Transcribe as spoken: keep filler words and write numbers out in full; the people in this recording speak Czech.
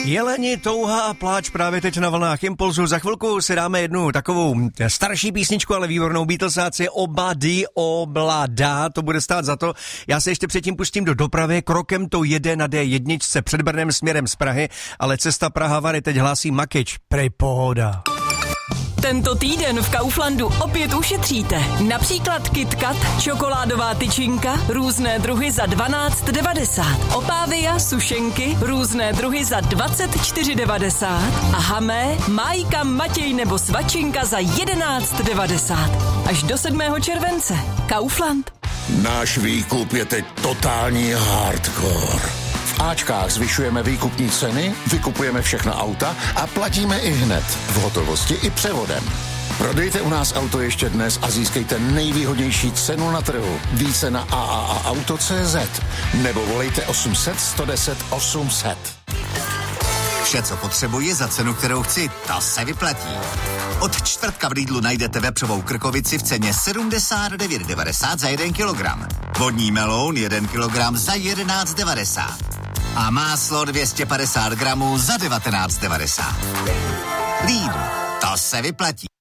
Jeleni, touha a pláč právě teď na vlnách Impulzu. Za chvilku si dáme jednu takovou starší písničku, ale výbornou Beatlesáci Obady oblada. To bude stát za to. Já se ještě předtím pustím do dopravy. Krokem to jede na dé jedna před Brnem směrem z Prahy, ale cesta Praha-Vary teď hlásí Makyč. Prej pohoda. Tento týden v Kauflandu opět ušetříte. Například KitKat, čokoládová tyčinka, různé druhy za dvanáct devadesát. Opávia, sušenky, různé druhy za dvacet čtyři devadesát. A Hamé, Májka, Matěj nebo Svačinka za jedenáct devadesát. Až do sedmého července. Kaufland. Náš výkup je teď totální hardcore. V Ačkách zvyšujeme výkupní ceny, vykupujeme všechna auta a platíme i hned, v hotovosti i převodem. Prodejte u nás auto ještě dnes a získejte nejvýhodnější cenu na trhu. Více na a a a auto tečka cé zet nebo volejte osm set, sto deset, osm set. Vše, co potřebuji za cenu, kterou chci, ta se vyplatí. Od čtvrtka v Lidlu najdete vepřovou krkovici v ceně sedmdesát devět devadesát za jeden kilogram. Vodní meloun jeden kilogram za jedenáct devadesát. A máslo dvě stě padesát gramů za devatenáct devadesát. Lidl, to se vyplatí.